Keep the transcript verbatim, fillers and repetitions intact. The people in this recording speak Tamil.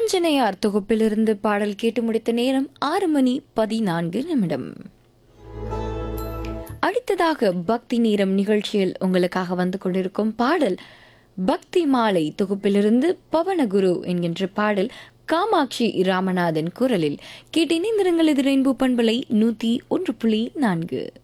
ஆஞ்சநேயார் தொகுப்பிலிருந்து பாடல் கேட்டு முடித்த நேரம் ஆறு மணி பதினான்கு நிமிடம். அடுத்ததாக பக்தி நேரம் நிகழ்ச்சியில் உங்களுக்காக வந்து கொண்டிருக்கும் பாடல் பக்தி மாலை தொகுப்பிலிருந்து பவனகுரு என்கின்ற பாடல் காமாட்சி ராமநாதன் குரலில் கேட்டு இணைந்திருங்கள். இது ரெயின்போ பண்பலை நூத்தி ஒன்று புள்ளி நான்கு.